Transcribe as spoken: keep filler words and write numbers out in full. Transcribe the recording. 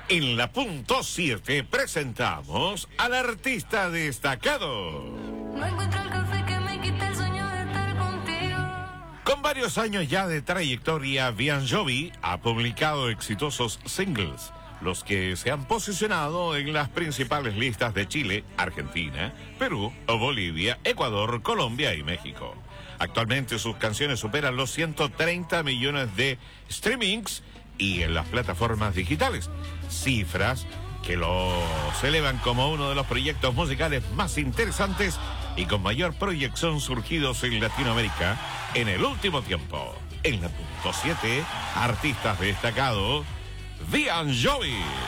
En la punto siete presentamos al artista destacado. No encuentro el café que me quite el sueño de estar contigo. Con varios años ya de trayectoria, Bon Jovi ha publicado exitosos singles, los que se han posicionado en las principales listas de Chile, Argentina, Perú, Bolivia, Ecuador, Colombia y México. Actualmente sus canciones superan los ciento treinta millones de streamings y en las plataformas digitales, cifras que los elevan como uno de los proyectos musicales más interesantes y con mayor proyección surgidos en Latinoamérica en el último tiempo. En la punto siete, artistas destacados, Bon Jovi.